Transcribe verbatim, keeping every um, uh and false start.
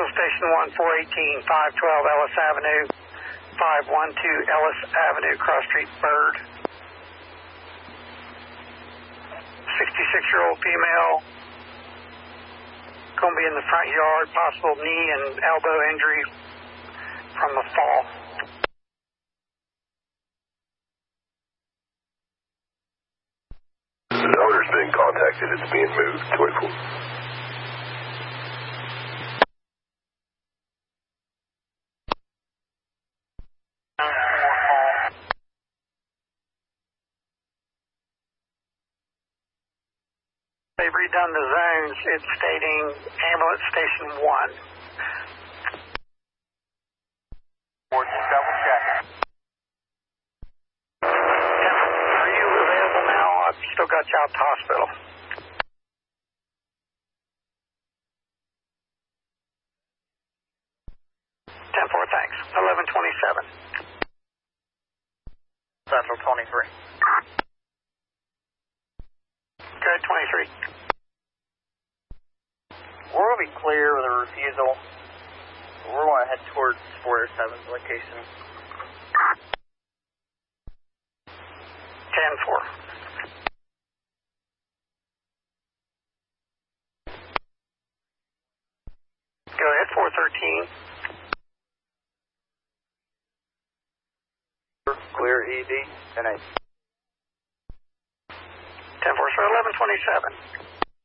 Central Station one, four eighteen, five twelve Ellis Avenue, five one two Ellis Avenue, Cross Street, Bird. sixty-six-year-old female, going to be in the front yard, possible knee and elbow injury from the fall. The owner's been contacted. It's being moved. twenty-four. They've redone the zones. It's stating ambulance station one. Double check. Are you available now? I've still got you out to the hospital. ten four, thanks. eleven twenty-seven. Central twenty-three. Good, twenty-three. We're going to be clear with a refusal. We're going to head towards four oh seven's location. ten four. Go ahead, four thirteen. Clear E D. And I. ten four, so eleven twenty-seven.